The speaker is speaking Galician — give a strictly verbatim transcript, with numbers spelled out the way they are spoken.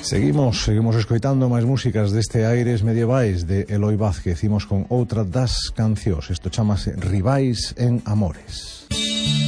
Seguimos, seguimos escoitando máis músicas deste Aires Medievais de Eloi Vázquez. Imos con outra das cancións. Isto chamase Rivais en Amores.